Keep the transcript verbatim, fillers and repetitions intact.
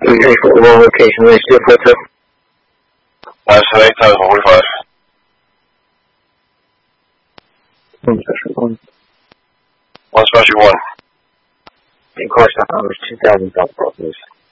three four one location, they still put up. nine seven eight times forty-five. One special one. One special one. In course, numbers two thousand South Ball, please.